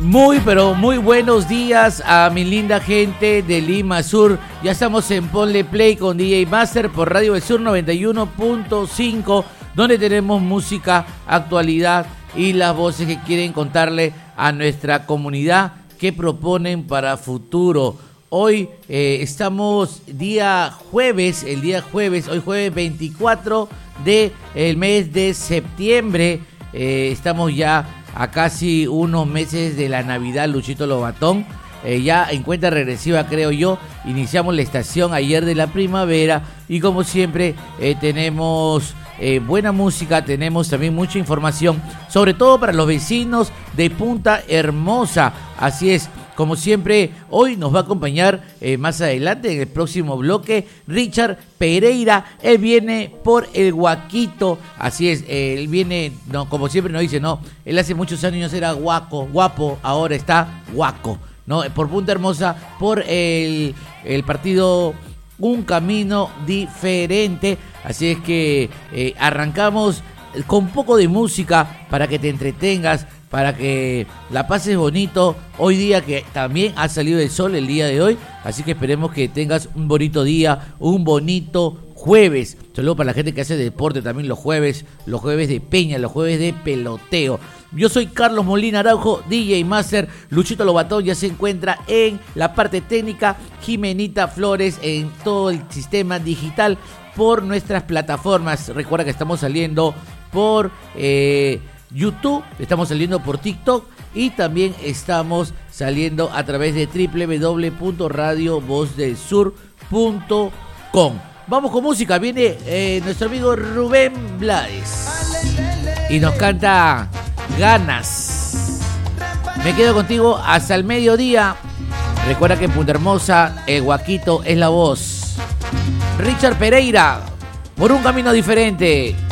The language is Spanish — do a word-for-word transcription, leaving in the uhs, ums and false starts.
Muy, pero muy buenos días a mi linda gente de Lima Sur. Ya estamos en Ponle Play con D J Master por Radio del Sur noventa y uno punto cinco, donde tenemos música, actualidad y las voces que quieren contarle a nuestra comunidad qué proponen para futuro. Hoy eh, estamos día jueves, el día jueves, hoy jueves veinticuatro del mes de septiembre. Eh, estamos ya a casi unos meses de la Navidad, Luchito Lobatón. Eh, ya en cuenta regresiva, creo yo. Iniciamos la estación ayer de la primavera y como siempre eh, tenemos eh, buena música, tenemos también mucha información, sobre todo para los vecinos de Punta Hermosa. Así es, como siempre, hoy nos va a acompañar eh, más adelante en el próximo bloque Richard Pereira. Él viene por el Guaquito, así es, eh, él viene, no, como siempre nos dice, no, él hace muchos años era guaco, guapo, ahora está guaco, ¿no? Por Punta Hermosa, por el, el partido Un Camino Diferente. Así es que eh, arrancamos con un poco de música para que te entretengas, para que la pases bonito hoy día, que también ha salido el sol el día de hoy. Así que esperemos que tengas un bonito día, un bonito jueves. Saludos para la gente que hace deporte también los jueves, los jueves de peña, los jueves de peloteo. Yo soy Carlos Molina Araujo, D J Master. Luchito Lobatón ya se encuentra en la parte técnica, Jimenita Flores en todo el sistema digital por nuestras plataformas. Recuerda que estamos saliendo por eh, YouTube, estamos saliendo por TikTok y también estamos saliendo a través de doble u doble u doble u punto radio voz del sur punto com. Vamos con música, viene eh, nuestro amigo Rubén Blades y nos canta Ganas. Me quedo contigo hasta el mediodía. Recuerda que en Punta Hermosa el Guaquito es la voz. Richard Pereira, por Un Camino Diferente.